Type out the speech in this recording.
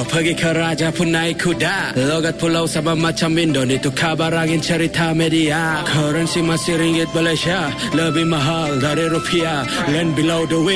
pergi ke raja pun naik kuda. Logat pulau sama macam Indon, itu kabar angin cerita media. Currency masih ringgit Malaysia, lebih mahal dari rupiah. Land below the waves.